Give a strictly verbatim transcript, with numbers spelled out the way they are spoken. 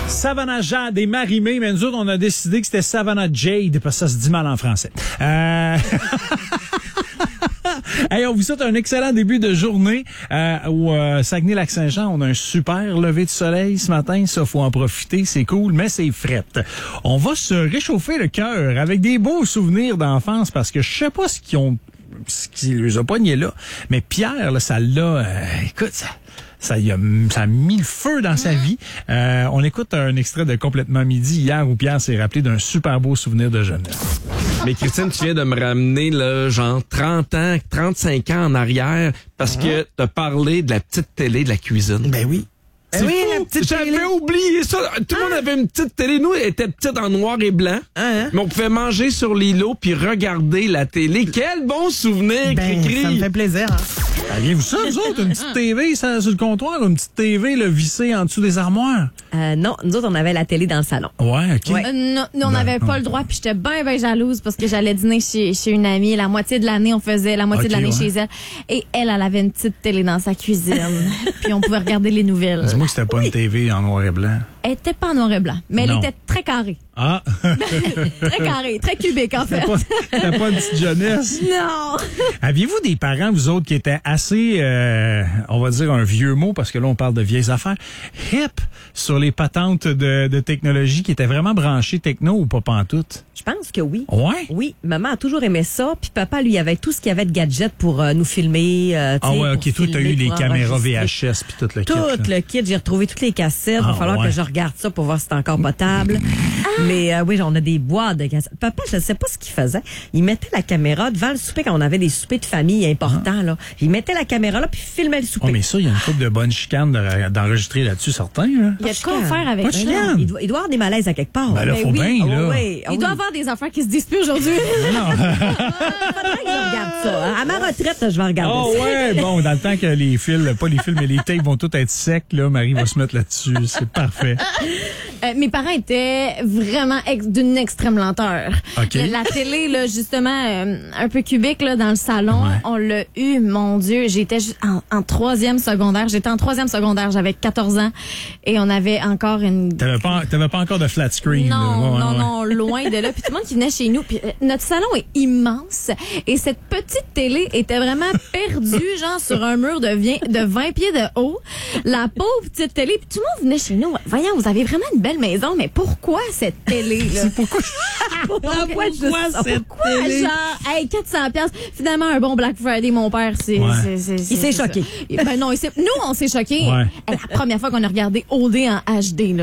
Savannah Jade et Marie-Mé, mais nous autres, on a décidé que c'était Savannah Jade, parce que ça se dit mal en français. Euh... Hey, on vous souhaite un excellent début de journée euh, au euh, Saguenay-Lac-Saint-Jean. On a un super lever de soleil ce matin. Ça, faut en profiter. C'est cool, mais c'est frette. On va se réchauffer le cœur avec des beaux souvenirs d'enfance parce que je sais pas ce qu'ils ont, ce qui les a pognés là. Mais Pierre, là, ça l'a, euh, écoute, ça... Ça, y a, ça a mis le feu dans sa vie. Euh, on écoute un extrait de Complètement Midi hier où Pierre s'est rappelé d'un super beau souvenir de jeunesse. Mais Christine, tu viens de me ramener là, genre trente ans, trente-cinq ans en arrière parce ah. que t'as parlé de la petite télé de la cuisine. Ben oui. C'est oui, fou. La petite J'avais télé. oublié ça. Tout le ah. monde avait une petite télé. Nous, elle était petite en noir et blanc. Ah, hein? Mais on pouvait manger sur l'îlot puis regarder la télé. Quel bon souvenir, ben, Cricri. Ça me fait plaisir. Hein? Aviez-vous ça, vous autres? Une petite T V ça, sur le comptoir? Une petite T V là, vissée en dessous des armoires? Euh, non, nous autres, on avait la télé dans le salon. Ouais, OK. Ouais. Euh, non, nous, on n'avait ben, pas ouais. le droit, puis j'étais bien, bien jalouse parce que j'allais dîner chez, chez une amie. La moitié de l'année, on faisait la moitié okay, de l'année ouais. chez elle. Et elle, elle avait une petite télé dans sa cuisine. Puis on pouvait regarder les nouvelles. Dis-moi que c'était pas oui. une T V en noir et blanc. Elle était pas en noir et blanc, mais non. elle était très carrée. Ah! Très carré, très cubique, en fait. T'as pas, pas une petite jeunesse? Non! Aviez-vous des parents, vous autres, qui étaient assez, euh, on va dire un vieux mot, parce que là, on parle de vieilles affaires, hip sur les patentes de, de technologie, qui étaient vraiment branchés techno ou pas pantoute? Je pense que oui. Ouais? Oui. Maman a toujours aimé ça, puis papa, lui, avait tout ce qu'il y avait de gadgets pour euh, nous filmer. Euh, ah ouais, OK. Toi, t'as eu les caméras V H S puis tout le tout kit. Tout le kit. J'ai retrouvé toutes les cassettes. Il ah, va falloir ouais. que je regarde ça pour voir si c'est encore potable. Ah. Mais euh, oui, on a des boîtes de cassettes. Papa, je ne sais pas ce qu'il faisait. Il mettait la caméra devant le souper quand on avait des soupers de famille importants. Ah. Là. Il mettait la caméra là puis filmait le souper. Oh, mais ça, il y a une couple de bonnes chicanes de, d'enregistrer là-dessus, certains. Hein? Il y a de quoi faire avec ça. Il doit, il doit avoir des malaises à quelque part. Ben là, ben faut oui. bien, là. Oh, oui. Il oh, doit oui. avoir des affaires qui se disent plus aujourd'hui. Non. Faudrait que je regarde ça. À ma retraite, je vais regarder oh, ça. Oh ouais, bon, dans le temps que les fils, pas les fils, mais les tapes vont tous être secs, là, Marie va se mettre là-dessus. C'est parfait. Euh, mes parents étaient vraiment ex- d'une extrême lenteur. Okay. La, la télé, là, justement, euh, un peu cubique là, dans le salon, ouais. on l'a eu, mon Dieu. J'étais en, en troisième secondaire. J'étais en troisième secondaire, j'avais quatorze ans et on avait encore une... T'avais pas, t'avais pas encore de flat screen. Non, ouais, non, ouais. non, loin de là. Puis tout le monde qui venait chez nous. Puis euh, notre salon est immense et cette petite télé était vraiment perdue, genre sur un mur de, vi- de vingt pieds de haut. La pauvre petite télé. Puis tout le monde venait chez nous. Voyons, vous avez vraiment une belle maison, mais pourquoi cette télé-là? C'est pourquoi? pourquoi, pourquoi cette pourquoi, télé? Genre, hey, quatre cents piastres. Finalement, un bon Black Friday, mon père, c'est... Ouais. c'est, c'est, c'est il s'est c'est choqué. Ça. Ben non, il s'est, nous, on s'est choqués. Ouais. La première fois qu'on a regardé O D en H D, là.